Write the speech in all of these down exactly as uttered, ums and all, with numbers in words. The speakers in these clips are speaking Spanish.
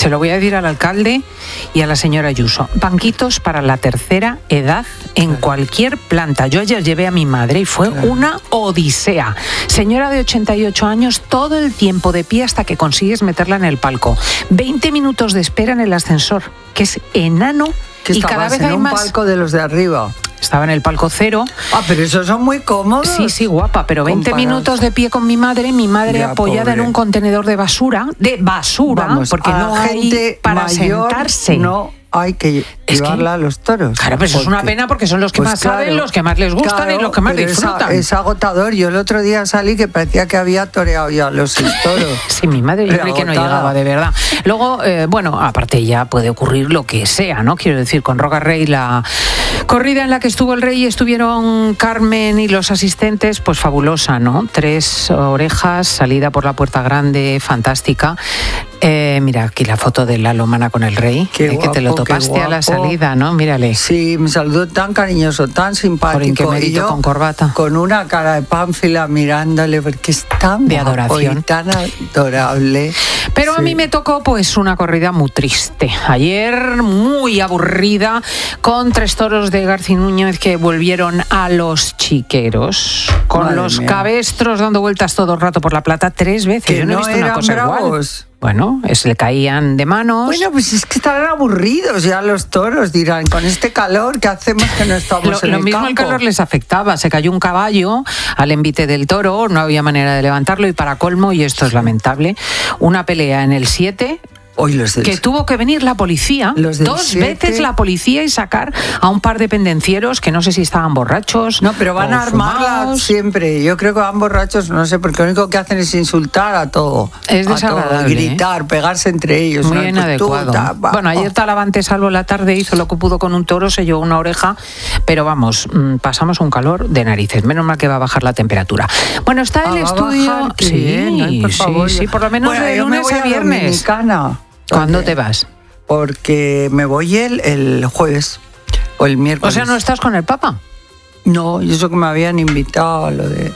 Se lo voy a decir al alcalde y a la señora Ayuso. Banquitos para la tercera edad en claro. cualquier planta. Yo ayer llevé a mi madre y fue claro. una odisea. Señora de ochenta y ocho años, todo el tiempo de pie hasta que consigues meterla en el palco. veinte minutos de espera en el ascensor, que es enano. Que y cada vez en hay un más. Palco de los de arriba. Estaba en el palco cero. Ah, pero esos son muy cómodos. Sí, sí, guapa, pero veinte comparados. Minutos de pie con mi madre, mi madre ya, apoyada pobre. en un contenedor de basura, de basura, Vamos, porque a no gente hay para mayor, sentarse. No hay que Es llevarla que, a los toros. Claro, pero eso es una pena porque son los que pues más claro, saben, los que más les gustan claro, y los que más pero disfrutan. Es, es agotador. Yo el otro día salí que parecía que había toreado ya los toros. Sí, mi madre yo creí que no llegaba, de verdad. Luego, eh, bueno, aparte ya puede ocurrir lo que sea, ¿no? Quiero decir, con Roca Rey, la corrida en la que estuvo el rey y estuvieron Carmen y los asistentes, pues fabulosa, ¿no? Tres orejas, salida por la puerta grande, fantástica. Eh, mira, aquí la foto de Lalo Mana con el rey, Qué eh, guapo, que te lo topaste a la salida, ¿no? Mírale. Sí, me saludó tan cariñoso, tan simpático. Por y yo, con corbata. Con una cara de pánfila mirándole, porque es tan de guapo adoración. Y tan adorable. Pero sí. a mí me tocó pues una corrida muy triste. Ayer muy aburrida, con tres toros de García Núñez que volvieron a los chiqueros, con Madre los mía. cabestros dando vueltas todo el rato por la plata tres veces. Que Yo no, no he visto una eran cosa bravos. igual. Bueno, se le caían de manos. Bueno, pues es que estarán aburridos ya los toros, dirán, con este calor, ¿qué hacemos que no estamos Lo, en lo el mismo campo? el calor les afectaba. Se cayó un caballo al envite del toro, no había manera de levantarlo y para colmo, y esto es lamentable, una pelea en el siete. Hoy los del... Que tuvo que venir la policía, Los del dos siete. veces la policía y sacar a un par de pendencieros que no sé si estaban borrachos. No, pero van o a armarla fumados. siempre. Yo creo que van borrachos, no sé, porque lo único que hacen es insultar a todo. Es a desagradable, todo, gritar, ¿eh? pegarse entre ellos. Muy ¿no? inadecuado. Tú, ta, va, bueno, ayer oh. Talavante Salvo la tarde hizo lo que pudo con un toro, se llevó una oreja, pero vamos, mmm, pasamos un calor de narices. Menos mal que va a bajar la temperatura. Bueno, está Ah, el va a estudio. bajar, qué sí, bien, ay, por favor. sí, sí, por lo menos Bueno, de yo me lunes voy a viernes. Dominicana. ¿Cuándo Oye, te vas? Porque me voy el, el jueves o el O miércoles. sea, ¿no estás con el Papa? No, y eso que me habían invitado a lo de...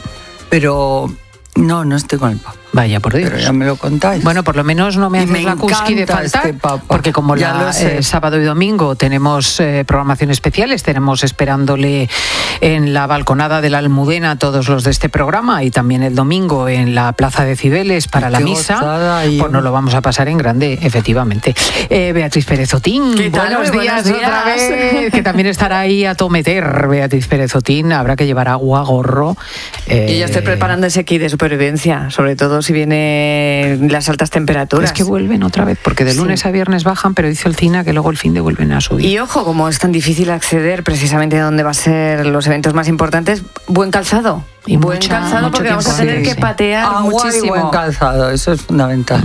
Pero no, no estoy con el Papa. Vaya, por Dios. Pero ya me lo contáis. Bueno, por lo menos no me Y haces me la cusqui de encanta faltar, este papa. porque como Ya la, lo sé. eh, sábado y domingo tenemos eh, programación especiales, tenemos esperándole en la balconada de la Almudena todos los de este programa y también el domingo en la Plaza de Cibeles para Ay, la qué misa, gozada, y- pues nos lo vamos a pasar en grande, efectivamente. Eh, Beatriz Pérez Otín, ¿Qué tal? buenos Muy días, buenos otra días. vez, que también estará ahí a tometer Beatriz Pérez Otín, habrá que llevar agua, gorro. eh, Y ya estoy preparando ese kit de supervivencia, sobre todo si vienen las altas temperaturas. Es que vuelven otra vez, porque de Sí. lunes a viernes bajan, pero dice el Cina que luego el fin de vuelven a subir. Y ojo, como es tan difícil acceder precisamente a donde va a ser los eventos más importantes, buen calzado. Y buen mucha- calzado mucho porque vamos a tiempo, tener sí, que sí. patear Agua muchísimo. y buen calzado, eso es fundamental.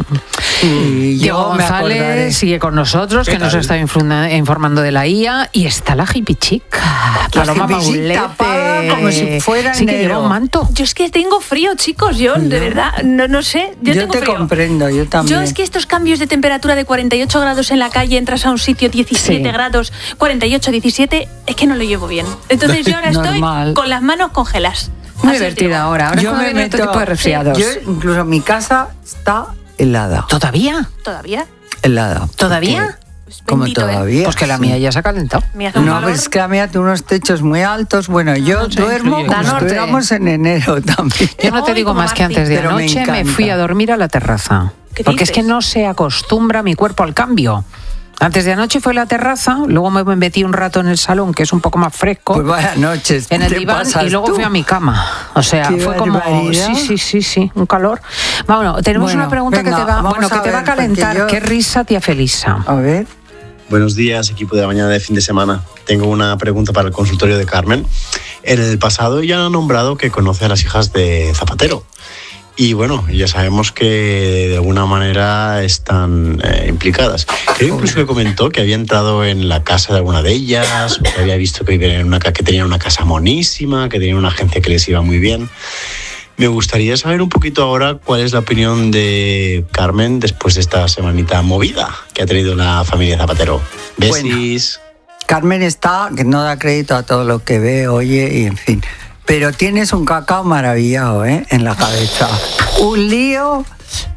Y Diego yo me acordaré. González sigue con nosotros, que nos está infunda- informando de la I A, y está la hippie chica, Paloma hippie chic Paulete. tapada como si fuera Sí, que enero. lleva un manto. Yo es que tengo frío, chicos, yo de verdad, no, no sé, yo, Yo tengo te frío. comprendo, yo también. Yo es que estos cambios de temperatura de cuarenta y ocho grados en la calle, entras a un sitio diecisiete Sí. grados, cuarenta y ocho, diecisiete, es que no lo llevo bien. Entonces yo ahora estoy Normal. con las manos congelas. Muy Así os divertida digo. ahora. Ahora Yo cuando me viene otro meto- tipo de resfriados. Yo, incluso mi casa está helada. ¿Todavía? ¿Todavía? Helada. ¿Todavía? Pues Como bendito, ¿eh? todavía. Pues que la sí. mía ya se ha calentado. Me hace un No, calor. pero es que la mía tiene unos techos muy altos. Bueno, yo no se duermo incluye. como Da si norte. estuviéramos en enero también. Yo no te Ay, digo como más que Martín, antes de pero me anoche me, encanta. fui a dormir a la terraza. ¿Qué Porque es que dices? no se acostumbra mi cuerpo al cambio. Antes de anoche fue la terraza, luego me metí un rato en el salón, que es un poco más fresco. Pues vaya noches. En el te diván pasas y luego tú. fui a mi cama. O sea, Qué fue como barbaridad. sí, sí, sí, sí, un calor. Bueno, tenemos Bueno, una pregunta venga, que te va, vamos bueno, que a te va a ver, porque calentar. yo- ¿Qué risa, tía Felisa? A ver. Buenos días, equipo de la mañana de fin de semana. Tengo una pregunta para el consultorio de Carmen. En el pasado ya ha nombrado que conoce a las hijas de Zapatero. Y bueno, ya sabemos que de alguna manera están eh, implicadas. Creo incluso que comentó que había entrado en la casa de alguna de ellas, o que había visto que, vivían en una, ca- que tenían una casa monísima, que tenían una agencia que les iba muy bien. Me gustaría saber un poquito ahora cuál es la opinión de Carmen después de esta semanita movida que ha tenido la familia Zapatero. Besis. Carmen está, que no da crédito a todo lo que ve, oye, y en fin. Pero tienes un cacao maravillado, ¿eh? En la cabeza. Un lío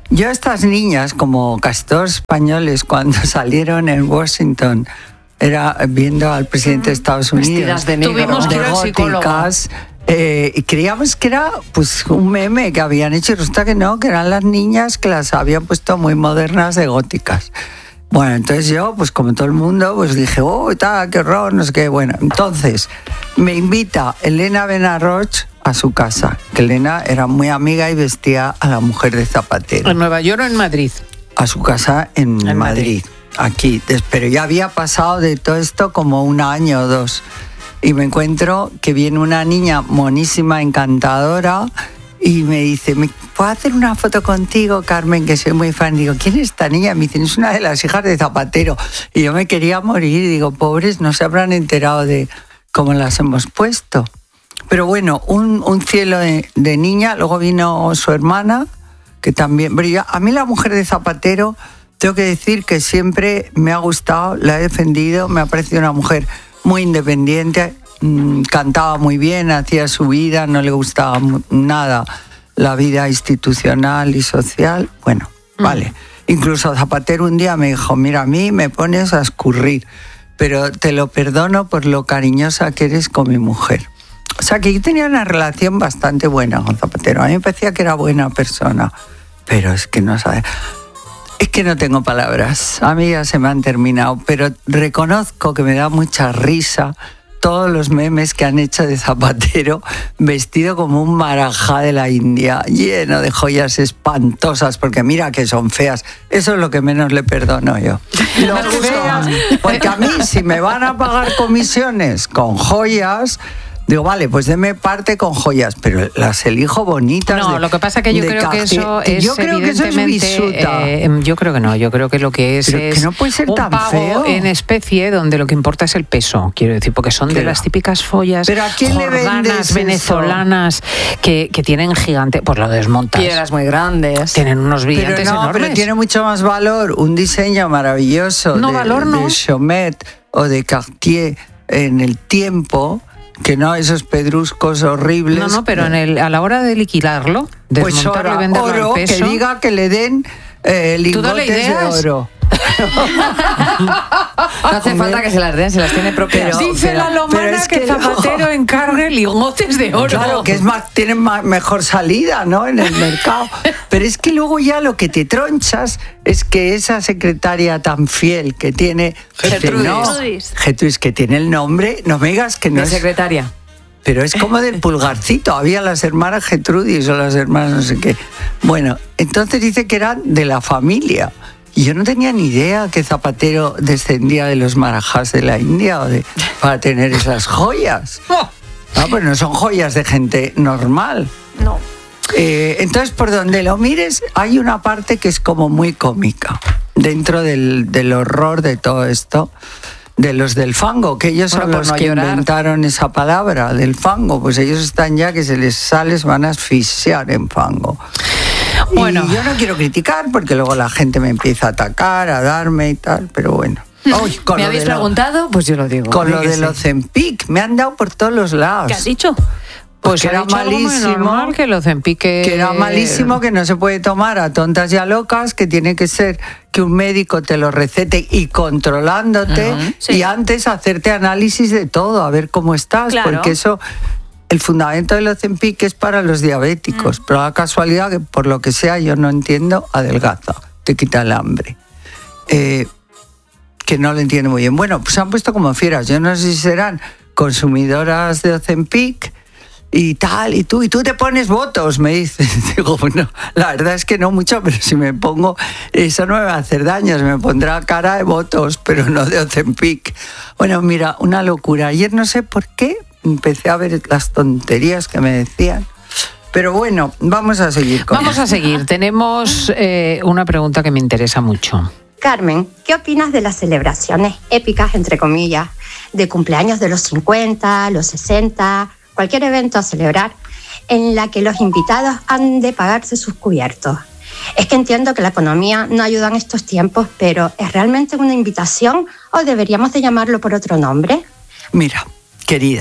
yo estas niñas, como castores españoles, cuando salieron en Washington, era viendo al presidente de Estados Unidos, de negro, tuvimos que ir al psicólogo. góticas, eh, y creíamos que era pues un meme que habían hecho, y resulta que no, que eran las niñas que las habían puesto muy modernas de góticas. Bueno, entonces yo, pues como todo el mundo, pues dije, oh, tal, qué horror, no sé qué. Bueno, entonces me invita Elena Benarroch a su casa, que Elena era muy amiga y vestía a la mujer de Zapatero. ¿En Nueva York o en Madrid? A su casa en, En Madrid, Madrid. aquí. Pero ya había pasado de todo esto como un año o dos. Y me encuentro que viene una niña monísima, encantadora, y me dice, ¿me puedo hacer una foto contigo, Carmen, que soy muy fan? Digo, ¿quién es esta niña? Me dicen, es una de las hijas de Zapatero. Y yo me quería morir. Digo, pobres, no se habrán enterado de cómo las hemos puesto. Pero bueno, un, un cielo de, de niña. Luego vino su hermana, que también... Pero yo, a mí la mujer de Zapatero, tengo que decir que siempre me ha gustado, la he defendido, me ha parecido una mujer muy independiente, cantaba muy bien, hacía su vida, no le gustaba nada la vida institucional y social. Bueno, mm. vale. Incluso Zapatero un día me dijo, mira, a mí me pones a escurrir, pero te lo perdono por lo cariñosa que eres con mi mujer. O sea, que yo tenía una relación bastante buena con Zapatero. A mí me parecía que era buena persona, pero es que no sabe... Es que no tengo palabras, a mí ya se me han terminado, pero reconozco que me da mucha risa todos los memes que han hecho de Zapatero vestido como un marajá de la India, lleno de joyas espantosas, porque mira que son feas. Eso es lo que menos le perdono yo. Lo feas, porque a mí si me van a pagar comisiones con joyas... Digo, vale, pues deme parte con joyas, pero las elijo bonitas. No, de, lo que pasa es que yo creo que eso es yo creo que eso es bisuta. Eh, yo creo que no, yo creo que lo que es pero es que no puede ser un tan pago feo. en especie donde lo que importa es el peso, quiero decir, porque son Claro. de las típicas follas ¿Pero a quién le vendes jordanas eso? venezolanas que, que tienen gigante, pues lo desmontas. Piedras muy grandes. Tienen unos Pero brillantes no, enormes. pero tiene mucho más valor un diseño maravilloso No, de, valor no. de Chomet o de Cartier en el tiempo, que no esos pedruscos horribles. No, no, pero en el, a la hora de liquidarlo, pues desmontarlo y oro, venderlo oro al peso, que diga que le den eh, ¿Tú dale lingotes de ideas? oro. No hace falta que se las den, se las tiene propias. Pero- dice pero- la lomana pero es que, que Zapatero no. encargue lingotes de oro. Claro, que es más, tienen más, mejor salida, ¿no? En el mercado. Pero es que luego ya lo que te tronchas es que esa secretaria tan fiel que tiene Gertrudis. No, Gertrudis. Gertrudis, que tiene el nombre, no me digas que no De es, secretaria. pero es como del pulgarcito. Había las hermanas Gertrudis o las hermanas no sé qué. Bueno, entonces dice que eran de la familia. Y yo no tenía ni idea que Zapatero descendía de los marajás de la India o de, para tener esas joyas. Oh. No, pero no son joyas de gente normal. No. Eh, entonces, por donde lo mires, hay una parte que es como muy cómica, dentro del, del horror de todo esto, de los del fango, que ellos Bueno, son por los no que llorar. inventaron esa palabra, del fango, pues ellos están ya que se les sale, se van a asfixiar en fango. Bueno. Y yo no quiero criticar, porque luego la gente me empieza a atacar, a darme y tal, pero bueno. Uy, con ¿Me lo habéis de lo- preguntado? Pues yo lo digo. Con lo Di que del sí. Ozempic, me han dado por todos los lados. ¿Qué has dicho? Pues que ha era dicho algo muy malísimo, normal, que lo Ozempic que era malísimo, que no se puede tomar a tontas y a locas, que tiene que ser que un médico te lo recete y controlándote, Ujú, sí. y antes hacerte análisis de todo, a ver cómo estás, Claro. porque eso, el fundamento del Ozempic es para los diabéticos, pero la casualidad que por lo que sea yo no entiendo, adelgaza, te quita el hambre. Eh, que no lo entiendo muy bien. Bueno, pues se han puesto como fieras. Yo no sé si serán consumidoras de Ozempic y tal, y tú, y tú te pones votos, me dices. Digo, bueno, la verdad es que no mucho, pero si me pongo, eso no me va a hacer daño, se me pondrá cara de votos, pero no de Ozempic. Bueno, mira, una locura. Ayer no sé por qué empecé a ver las tonterías que me decían. Pero bueno, vamos a seguir con Vamos a seguir. Tenemos eh, una pregunta que me interesa mucho. Carmen, ¿qué opinas de las celebraciones épicas, entre comillas, de cumpleaños de los cincuenta, los sesenta, cualquier evento a celebrar, en la que los invitados han de pagarse sus cubiertos? Es que entiendo que la economía no ayuda en estos tiempos, pero ¿es realmente una invitación o deberíamos de llamarlo por otro nombre? Mira, querida,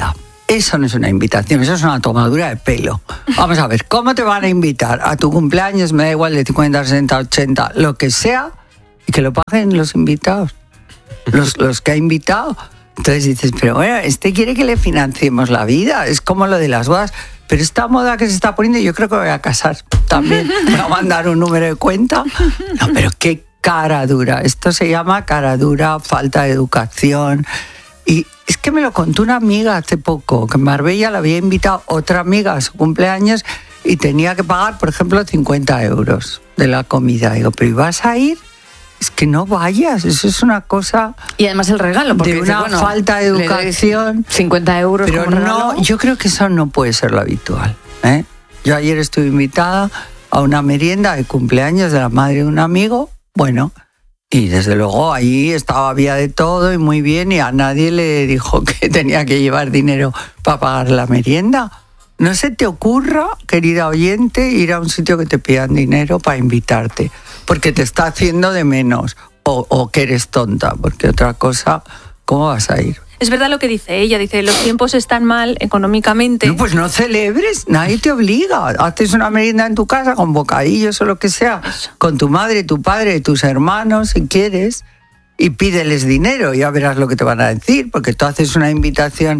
Eso no es una invitación, eso es una tomadura de pelo. Vamos a ver, ¿cómo te van a invitar a tu cumpleaños? Me da igual de cincuenta, sesenta, ochenta, lo que sea, y que lo paguen los invitados, los, los que ha invitado. Entonces dices, pero bueno, este quiere que le financiemos la vida, es como lo de las bodas. Pero esta moda que se está poniendo, yo creo que me voy a casar también. Me va a mandar un número de cuenta. No, pero qué cara dura. Esto se llama cara dura, falta de educación. Y es que me lo contó una amiga hace poco, que en Marbella la había invitado otra amiga a su cumpleaños y tenía que pagar, por ejemplo, cincuenta euros de la comida. Digo, ¿pero ibas a ir? Es que no vayas, eso es una cosa... Y además el regalo, porque de una dice, bueno, falta de educación. cincuenta euros pero como regalo. No, yo creo que eso no puede ser lo habitual, ¿eh? Yo ayer estuve invitada a una merienda de cumpleaños de la madre de un amigo, bueno... Y desde luego ahí estaba, había de todo y muy bien, y a nadie le dijo que tenía que llevar dinero para pagar la merienda. No se te ocurra, querida oyente, ir a un sitio que te pidan dinero para invitarte, porque te está haciendo de menos, o, o que eres tonta, porque otra cosa, ¿cómo vas a ir? Es verdad lo que dice ella, dice, los tiempos están mal económicamente. No, pues no celebres, nadie te obliga. Haces una merienda en tu casa con bocadillos o lo que sea, Eso. con tu madre, tu padre, tus hermanos, si quieres, y pídeles dinero, ya verás lo que te van a decir, porque tú haces una invitación,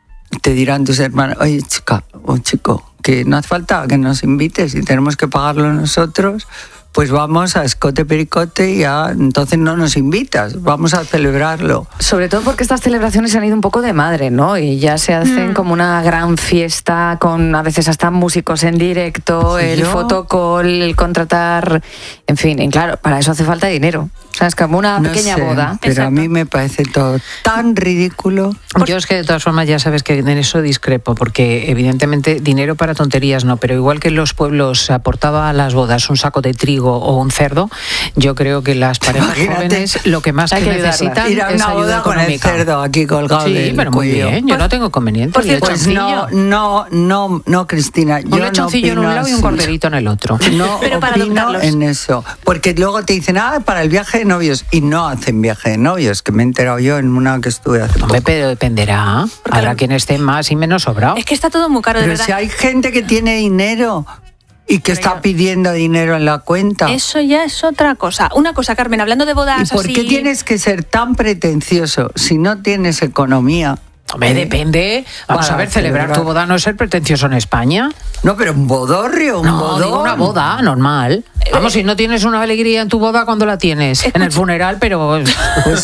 te dirán tus hermanos, oye chica o chico, que no hace falta que nos invites y tenemos que pagarlo nosotros, pues vamos a escote pericote y ya, entonces no nos invitas, vamos a celebrarlo. Sobre todo porque estas celebraciones han ido un poco de madre, ¿no? Y ya se hacen mm. como una gran fiesta con a veces hasta músicos en directo, ¿Sí, el yo? fotocall, el contratar, en fin, y claro, para eso hace falta dinero. O sea, es como una no pequeña sé, boda. Pero Exacto. a mí me parece todo tan ridículo. Yo es que de todas formas ya sabes que en eso discrepo, porque evidentemente dinero para tonterías no, pero igual que en los pueblos aportaba a las bodas un saco de trigo o un cerdo, yo creo que las parejas Imagínate, jóvenes lo que más hay que que necesitan ir a una es ayuda boda con el económica. cerdo aquí colgado Sí, del pero muy cuello. bien, yo no tengo inconveniente. por cierto, Pues no, no, no, no, Cristina. Un yo lechoncillo no en un lado y un así. corderito en el otro. No Pero para opino adoptarlos. en eso. Porque luego te dicen, ah, para el viaje de novios. Y no hacen viaje de novios, que me he enterado yo en una que estuve hace Hombre, poco. pero dependerá. Porque Habrá lo- quien esté más y menos sobrado. Es que está todo muy caro, de Pero verdad. si hay gente que tiene dinero y que Pero está ya- pidiendo dinero en la cuenta. Eso ya es otra cosa. Una cosa, Carmen, hablando de bodas ¿Y por así... qué tienes que ser tan pretencioso si no tienes economía? Hombre, ¿Eh? depende. Vamos Para a ver, celebrar celebrar. tu boda no es ser pretencioso en España. No, pero un bodorrio, un No, bodón. digo una boda, normal. Vamos, si no tienes una alegría en tu boda, ¿cuándo la tienes? En el funeral, pero... Pues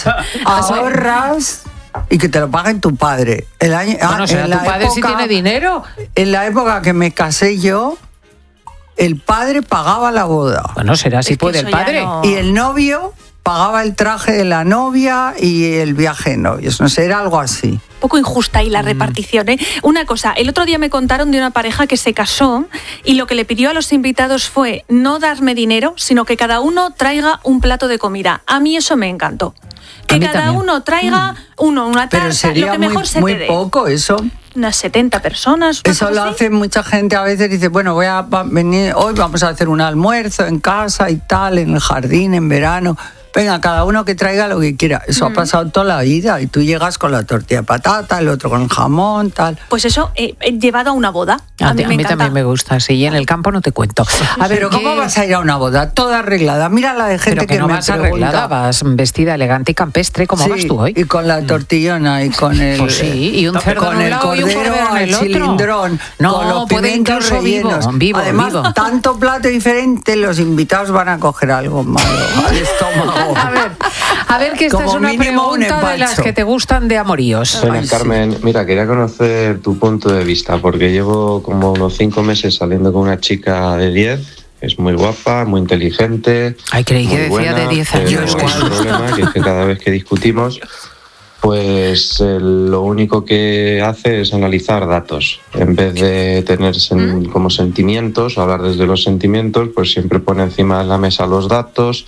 ahorras y que te lo paguen tu padre. El año, Bueno, o sea, en tu la padre sí época- tiene dinero. En la época que me casé yo, el padre pagaba la boda. Bueno, será si Es que puede el eso ya padre. no- Y el novio pagaba el traje de la novia y el viaje de novios. No sé, era algo así. poco injusta ahí la repartición, ¿eh? Una cosa, el otro día me contaron de una pareja que se casó y lo que le pidió a los invitados fue no darme dinero, sino que cada uno traiga un plato de comida. A mí eso me encantó. A Que mí cada también. uno traiga uno, una Pero tarta, sería lo que muy, mejor se muy te dé. poco eso. Unas setenta personas. una Eso cosa lo así. hace mucha gente a veces, dice, bueno, voy a va- venir, hoy vamos a hacer un almuerzo en casa y tal, en el jardín, en verano. Venga, cada uno que traiga lo que quiera. Eso ha pasado toda la vida y tú llegas con la tortilla de patata, el otro con el jamón, tal. Pues eso, eh, eh, llevado a una boda. A, A mí, ti- a me mí encanta. también me gusta, sí, y en el campo no te cuento. A ver, Pero ¿cómo ¿qué- vas a ir a una boda? Toda arreglada. Mira la de gente Pero que, que no me vas pregunta. arreglada, vas vestida elegante y campestre, como Sí, vas tú hoy. y con la tortillona y con el Pues sí, y un cerdo con en un el lado y un cordero cordero en al el otro. cilindrón, No, con los puede pimientos incluso vivo, rellenos. vivo, Además, vivo. tanto plato diferente, los invitados van a coger algo malo al estómago. A ver, a ver que esta Como es una mínimo un pregunta de las empacho. que te gustan de amoríos. Buenas, Ay, sí. Carmen. Mira, quería conocer tu punto de vista, porque llevo como unos cinco meses saliendo con una chica de diez. Es muy guapa, muy inteligente. Ay, creí que muy decía buena, de diez pero años. hay un problema, que es que cada vez que discutimos, pues eh, lo único que hace es analizar datos. En vez de tener sen- como sentimientos, hablar desde los sentimientos, pues siempre pone encima de la mesa los datos.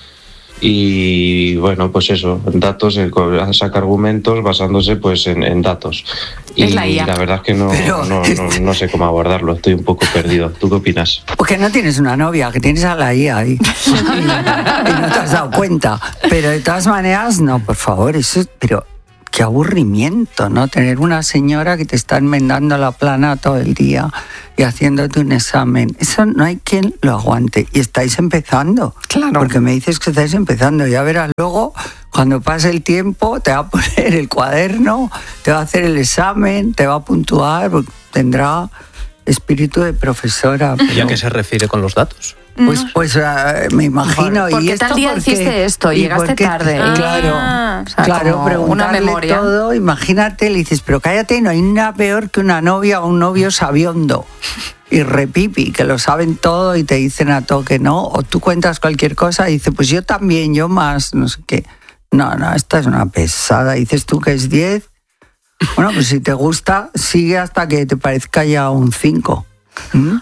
Y bueno, pues eso, datos, eh, co- saca argumentos basándose pues en, en datos. Y Es la I A. verdad es que no, Pero- no, no, no sé cómo abordarlo, estoy un poco perdido. ¿Tú qué opinas? Porque no tienes una novia, que tienes a la I A ahí. y, y no te has dado cuenta. Pero de todas maneras, no, por favor, eso, pero qué aburrimiento, ¿no? Tener una señora que te está enmendando la plana todo el día y haciéndote un examen. Eso no hay quien lo aguante. Y estáis empezando. Claro. Porque me dices que estáis empezando. Ya verás luego, cuando pase el tiempo, te va a poner el cuaderno, te va a hacer el examen, te va a puntuar, tendrá espíritu de profesora. ¿Y a qué se refiere con los datos? Pues, pues uh, me imagino. ¿Por qué tal día hiciste esto? Llegaste tarde. Ah, claro, o sea, claro, preguntarle una memoria. todo. Imagínate, le dices, pero cállate, no hay nada peor que una novia o un novio sabiondo y repipi, que lo saben todo y te dicen a todo que no. O tú cuentas cualquier cosa y dices, pues yo también, yo más, no sé qué. No, no, esta es una pesada. Dices tú que es diez. Bueno, pues si te gusta, sigue hasta que te parezca ya un cinco. ¿Mm?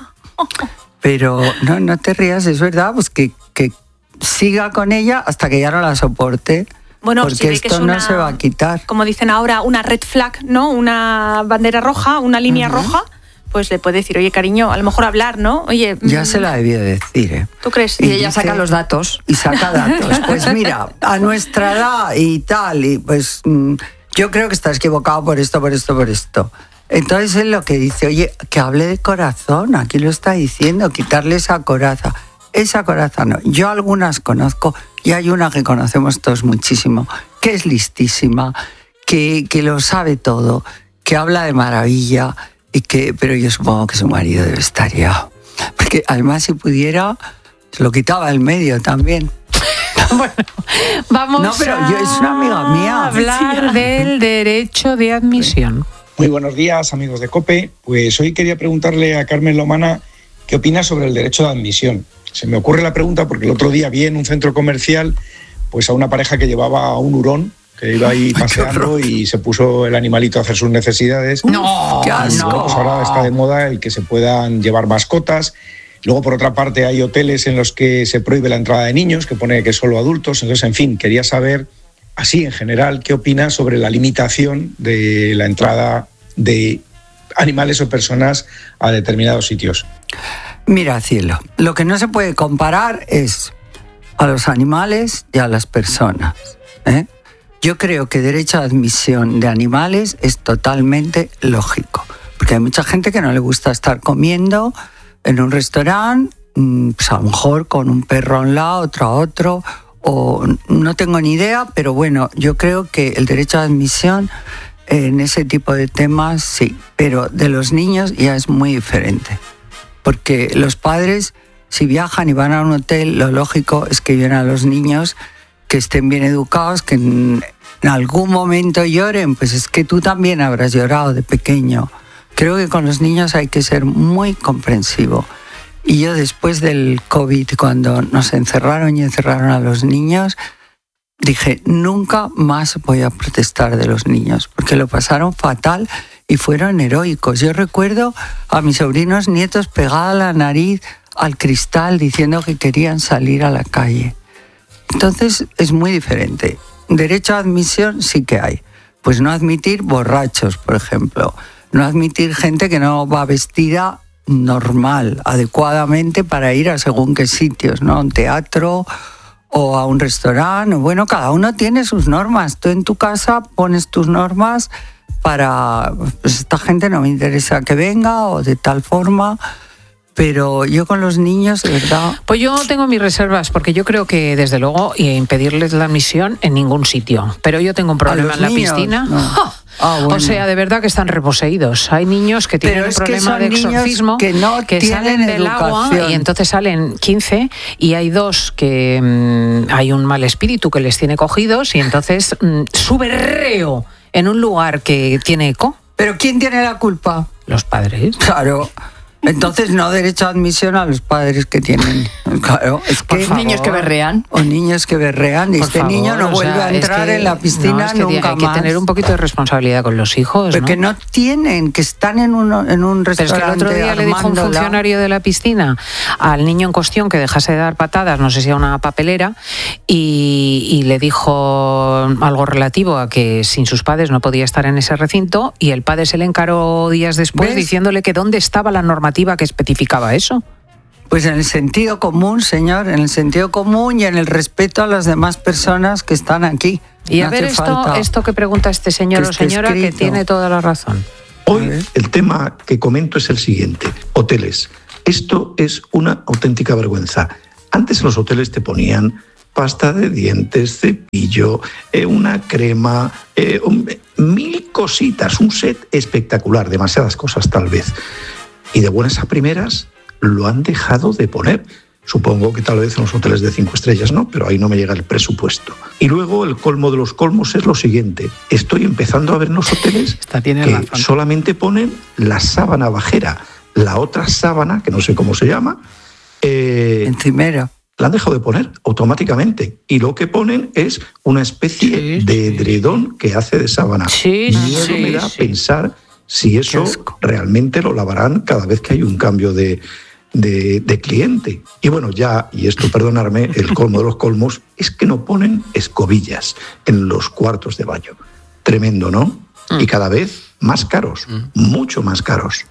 Pero no, no te rías, es verdad, pues que, que siga con ella hasta que ya no la soporte. Bueno, porque si ve esto que es una, no se va a quitar. Como dicen ahora, una red flag, ¿no? Una bandera roja, una línea uh-huh. roja, pues le puede decir, oye, cariño, a lo mejor hablar, ¿no? Oye, ya se la debía decir, ¿eh? ¿Tú crees? Y, y ella dice, saca los datos. Y saca datos. Pues mira, a nuestra edad y tal, y pues yo creo que estás equivocado por esto, por esto, por esto. Entonces es lo que dice, oye, que hable de corazón, aquí lo está diciendo, quitarle esa coraza. Esa coraza no. Yo algunas conozco y hay una que conocemos todos muchísimo, que es listísima, que, que lo sabe todo, que habla de maravilla, y que, pero yo supongo que su marido debe estar ya. Porque además si pudiera, se lo quitaba del medio también. Bueno, vamos no, pero yo, es una amiga mía. a hablar del derecho de admisión. Muy buenos días, amigos de COPE. Pues hoy quería preguntarle a Carmen Lomana qué opina sobre el derecho de admisión. Se me ocurre la pregunta porque el otro día vi en un centro comercial pues a una pareja que llevaba a un hurón, que iba ahí paseando y se puso el animalito a hacer sus necesidades. ¡No! ¡Qué asco! Bueno, pues ahora está de moda el que se puedan llevar mascotas. Luego, por otra parte, hay hoteles en los que se prohíbe la entrada de niños, que pone que solo adultos. Entonces, en fin, quería saber, así en general, qué opina sobre la limitación de la entrada de animales o personas a determinados sitios. Mira, cielo, lo que no se puede comparar es a los animales y a las personas, ¿eh? Yo creo que derecho a admisión de animales es totalmente lógico, porque hay mucha gente que no le gusta estar comiendo en un restaurante, pues a lo mejor con un perro a un lado, otro a otro, o no tengo ni idea, pero bueno, yo creo que el derecho a admisión en ese tipo de temas sí, pero de los niños ya es muy diferente, porque los padres, si viajan y van a un hotel, lo lógico es que lleven a los niños que estén bien educados, que en, en algún momento lloren, pues es que tú también habrás llorado de pequeño. Creo que con los niños hay que ser muy comprensivo. Y yo después del COVID, cuando nos encerraron y encerraron a los niños, dije, nunca más voy a protestar de los niños, porque lo pasaron fatal y fueron heroicos. Yo recuerdo a mis sobrinos nietos pegada la nariz al cristal diciendo que querían salir a la calle. Entonces es muy diferente. Derecho a admisión sí que hay. Pues no admitir borrachos, por ejemplo. No admitir gente que no va vestida normal, adecuadamente para ir a según qué sitios, ¿no? A un teatro o a un restaurante. Bueno, cada uno tiene sus normas. Tú en tu casa pones tus normas para... Pues esta gente no me interesa que venga o de tal forma... Pero yo con los niños, de verdad... Pues yo tengo mis reservas, porque yo creo que, desde luego, impedirles la admisión en ningún sitio. Pero yo tengo un problema en la niños? piscina. No. ¡Oh! Ah, bueno. O sea, de verdad que están reposeídos. Hay niños que tienen un problema de exorcismo, que, no que salen del agua y entonces salen quince, y hay dos que mmm, hay un mal espíritu que les tiene cogidos y entonces mmm, sube reo en un lugar que tiene eco. ¿Pero quién tiene la culpa? Los padres. Claro. Entonces no derecho a admisión a los padres que tienen, claro, es que niños que berrean o niños que berrean y Por este favor, niño no vuelve sea, a entrar es que, en la piscina no, es que nunca hay que más. tener un poquito de responsabilidad con los hijos, porque ¿no? no tienen, que están en un en un restaurante. Pero es que el otro día le dijo un funcionario de la piscina al niño en cuestión que dejase de dar patadas, no sé si a una papelera, y, y le dijo algo relativo a que sin sus padres no podía estar en ese recinto, y el padre se le encaró días después ¿Ves? diciéndole que dónde estaba la normativa que especificaba eso. Pues en el sentido común, señor, en el sentido común y en el respeto a las demás personas que están aquí. Y no a ver esto, esto que pregunta este señor o señora, escrito. Que tiene toda la razón. Hoy el tema que comento es el siguiente. Hoteles. Esto es una auténtica vergüenza. Antes en los hoteles te ponían pasta de dientes, cepillo, eh, una crema, eh, un, mil cositas, un set espectacular, demasiadas cosas tal vez. Y de buenas a primeras lo han dejado de poner. Supongo que tal vez en los hoteles de cinco estrellas no, pero ahí no me llega el presupuesto. Y luego el colmo de los colmos es lo siguiente. Estoy empezando a ver en los hoteles que razón. solamente ponen la sábana bajera. La otra sábana, que no sé cómo se llama, eh, encimera, la han dejado de poner automáticamente. Y lo que ponen es una especie sí, de edredón sí. que hace de sábana. Sí, Miedo sí, me da sí. pensar si eso realmente lo lavarán cada vez que hay un cambio de, de, de cliente. Y bueno, ya, y esto perdonarme, el colmo de los colmos es que no ponen escobillas en los cuartos de baño. Tremendo, ¿no? Mm. Y cada vez más caros, mm. mucho más caros.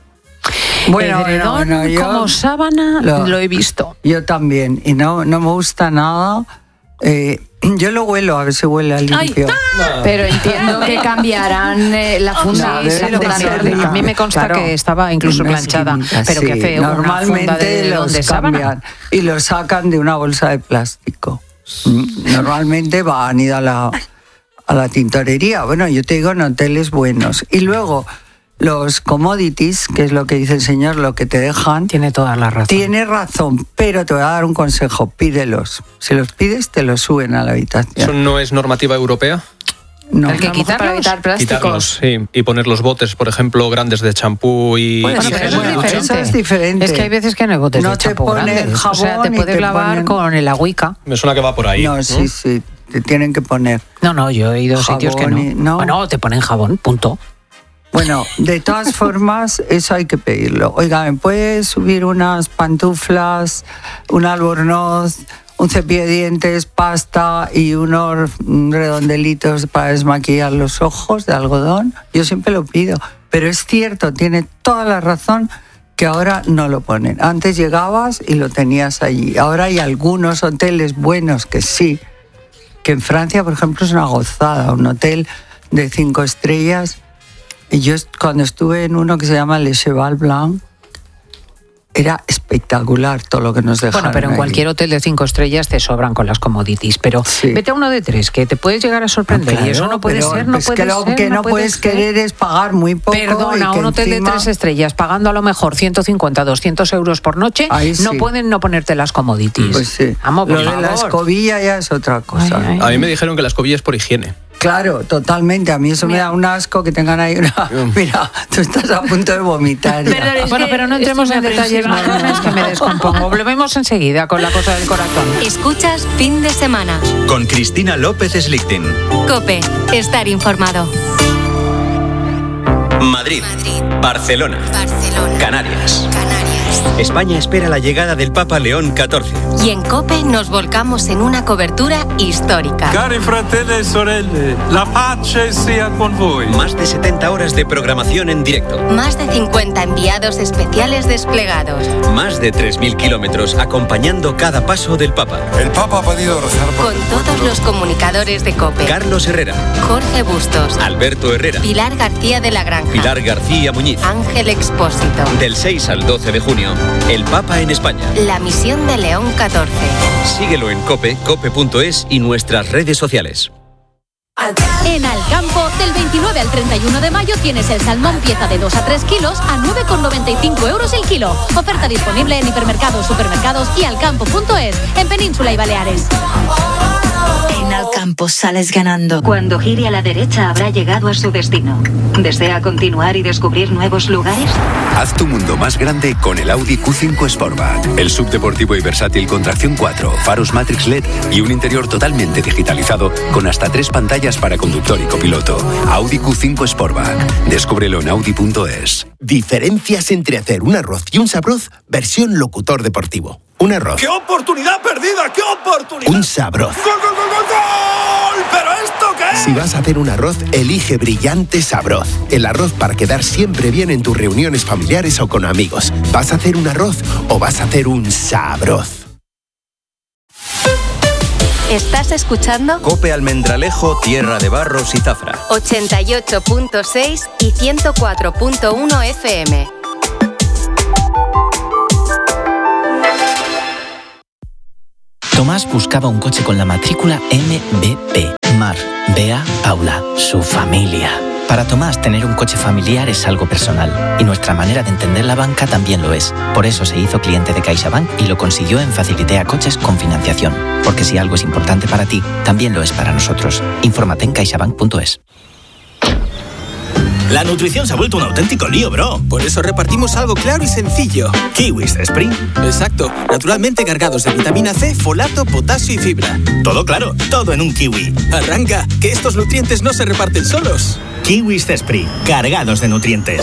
Bueno, edredón, no, no, yo, como sábana lo, lo he visto. Yo también, y no, no me gusta nada. Eh, yo lo huelo, a ver si huele a limpio. No. Pero entiendo que cambiarán eh, la funda. No, sí, sí, de a mí me consta claro, que estaba incluso planchada, pero sí, que hace normalmente una funda de, los de cambian y los sacan de una bolsa de plástico. Normalmente van a ir a la, a la tintorería. Bueno, yo te digo en hoteles buenos. Y luego los commodities, que es lo que dice el señor, lo que te dejan. Tiene toda la razón. Tiene razón, pero te voy a dar un consejo, pídelos. Si los pides, te los suben a la habitación. ¿Eso no es normativa europea? No. ¿El que quitarlos? Para evitar plásticos. Quitarlos, sí. Y poner los botes, por ejemplo, grandes de champú y... Bueno, y pero gel eso, de es ducha. eso es diferente. Es que hay veces que no hay botes no de champú grandes. Jabón, o sea, te puedes te lavar ponen... con el agüica. Me suena que va por ahí. No, ¿no? sí, sí. Te tienen que poner. No, no, yo he ido a sitios que no. Y, no. Bueno, te ponen jabón, punto. Bueno, de todas formas, eso hay que pedirlo. Oiga, ¿me puedes subir unas pantuflas, un albornoz, un cepillo de dientes, pasta y unos redondelitos para desmaquillar los ojos de algodón? Yo siempre lo pido. Pero es cierto, tiene toda la razón que ahora no lo ponen. Antes llegabas y lo tenías allí. Ahora hay algunos hoteles buenos que sí, que en Francia, por ejemplo, es una gozada. Un hotel de cinco estrellas. Y yo cuando estuve en uno que se llama Le Cheval Blanc, era espectacular todo lo que nos dejaron. Bueno, pero en ahí. cualquier hotel de cinco estrellas te sobran con las commodities, pero sí. Vete a uno de tres, que te puedes llegar a sorprender. Ah, claro, y eso no puede pero, ser, no pues puede que lo ser. que no, no puedes ser. querer es pagar muy poco. Perdona, y un hotel encima... de tres estrellas, pagando a lo mejor ciento cincuenta, doscientos euros por noche, Ahí no sí. pueden no ponerte las commodities. Pues sí. Vamos, por lo favor. de la escobilla ya es otra cosa. Ay, ay, a mí me dijeron que la escobilla es por higiene. Claro, totalmente. A mí eso mira. me da un asco que tengan ahí una... Mira, tú estás a punto de vomitar. Pero bueno, pero no entremos en detalles más, que me descompongo. Volvemos enseguida con la cosa del corazón. Escuchas Fin de Semana. Con Cristina López Slichting. COPE. Estar informado. Madrid. Madrid. Barcelona. Barcelona. Canarias. Canarias. España espera la llegada del Papa León catorce. Y en COPE nos volcamos en una cobertura histórica. Cari fratelli e sorelle, la pace sia con voi. Más de setenta horas de programación en directo. Más de cincuenta enviados especiales desplegados. Más de tres mil kilómetros acompañando cada paso del Papa. El Papa ha pedido rezar por... Con todos los comunicadores de COPE. Carlos Herrera. Jorge Bustos. Alberto Herrera. Pilar García de la Granja. Pilar García Muñiz. Ángel Expósito. Del seis al doce de junio, el Papa en España. La misión de León catorce. Síguelo en COPE, cope punto es y nuestras redes sociales. En Alcampo, del veintinueve al treinta y uno de mayo tienes el salmón pieza de dos a tres kilos a nueve con noventa y cinco euros el kilo. Oferta disponible en hipermercados, supermercados y alcampo punto es, en Península y Baleares. En Alcampo sales ganando. Cuando gire a la derecha habrá llegado a su destino. ¿Desea continuar y descubrir nuevos lugares? Haz tu mundo más grande con el Audi Q cinco Sportback. El subdeportivo y versátil con tracción cuatro, faros Matrix L E D y un interior totalmente digitalizado con hasta tres pantallas para conductor y copiloto. Audi Q cinco Sportback. Descúbrelo en audi punto es. Diferencias entre hacer un arroz y un sabroz versión locutor deportivo. Un arroz. ¡Qué oportunidad perdida! ¡Qué oportunidad! Un sabroz. ¡Gol, gol, gol, gol, gol! ¿Pero esto qué es? Si vas a hacer un arroz, elige Brillante Sabroz. El arroz para quedar siempre bien en tus reuniones familiares o con amigos. ¿Vas a hacer un arroz o vas a hacer un sabroz? ¿Estás escuchando? Cope Almendralejo, Tierra de Barros y Zafra. ochenta y ocho punto seis y ciento cuatro punto uno F M. Tomás buscaba un coche con la matrícula M B P. Mar, Bea, Paula, su familia. Para Tomás, tener un coche familiar es algo personal. Y nuestra manera de entender la banca también lo es. Por eso se hizo cliente de CaixaBank y lo consiguió en Facilitea Coches con financiación. Porque si algo es importante para ti, también lo es para nosotros. Infórmate en caixabank punto es. La nutrición se ha vuelto un auténtico lío, bro. Por eso repartimos algo claro y sencillo. Kiwis Spring. Exacto. Naturalmente cargados de vitamina C, folato, potasio y fibra. Todo claro, todo en un kiwi. Arranca, que estos nutrientes no se reparten solos. Kiwis Spring, cargados de nutrientes.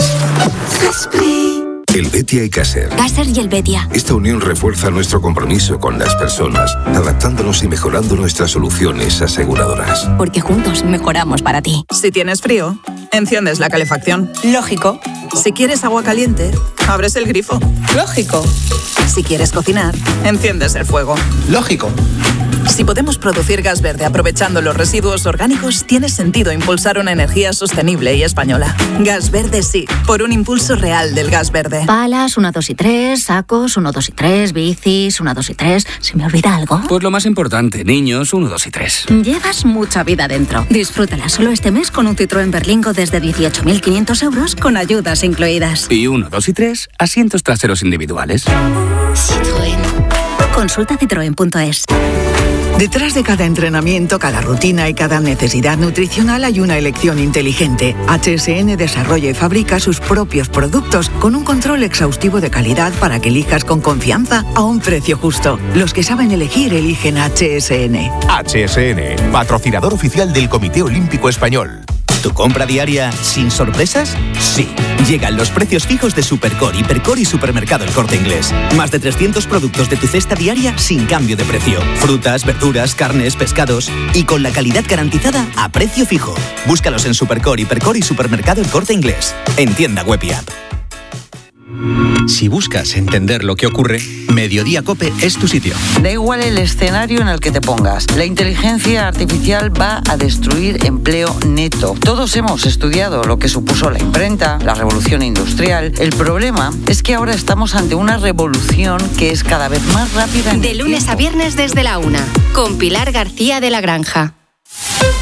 El Betia y Caser. Caser y el Betia. Esta unión refuerza nuestro compromiso con las personas, adaptándonos y mejorando nuestras soluciones aseguradoras. Porque juntos mejoramos para ti. Si tienes frío, enciendes la calefacción. Lógico. Si quieres agua caliente, abres el grifo. Lógico. Si quieres cocinar, enciendes el fuego. Lógico. Si podemos producir gas verde aprovechando los residuos orgánicos, tiene sentido impulsar una energía sostenible y española. Gas verde sí, por un impulso real del gas verde. Palas, uno, dos y tres, sacos, uno, dos y tres, bicis, uno, dos y tres. ¿Se me olvida algo? Pues lo más importante, niños, uno, dos y tres. Llevas mucha vida dentro. Disfrútala solo este mes con un Citroën Berlingo desde dieciocho mil quinientos euros con ayudas incluidas. Y uno, dos y tres, asientos traseros individuales. Citroën. Consulta citroen punto es. Detrás de cada entrenamiento, cada rutina y cada necesidad nutricional hay una elección inteligente. H S N desarrolla y fabrica sus propios productos con un control exhaustivo de calidad para que elijas con confianza a un precio justo. Los que saben elegir eligen H S N. H S N, patrocinador oficial del Comité Olímpico Español. ¿Tu compra diaria sin sorpresas? Sí. Llegan los precios fijos de Supercore, Hipercore y Supermercado El Corte Inglés. Más de trescientos productos de tu cesta diaria sin cambio de precio. Frutas, verduras, carnes, pescados y con la calidad garantizada a precio fijo. Búscalos en Supercore, Hipercore y Supermercado El Corte Inglés. En tienda web y app. Si buscas entender lo que ocurre, Mediodía Cope es tu sitio. Da igual el escenario en el que te pongas. La inteligencia artificial va a destruir empleo neto. Todos hemos estudiado lo que supuso la imprenta, la revolución industrial. El problema es que ahora estamos ante una revolución que es cada vez más rápida. De lunes a viernes desde la una, con Pilar García de la Granja.